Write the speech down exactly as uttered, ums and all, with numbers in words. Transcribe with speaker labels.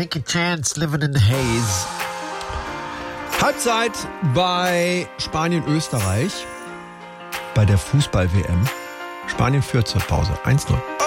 Speaker 1: take a chance, living in the haze.
Speaker 2: Halbzeit bei Spanien-Österreich bei der Fußball-W M. Spanien führt zur Pause eins null.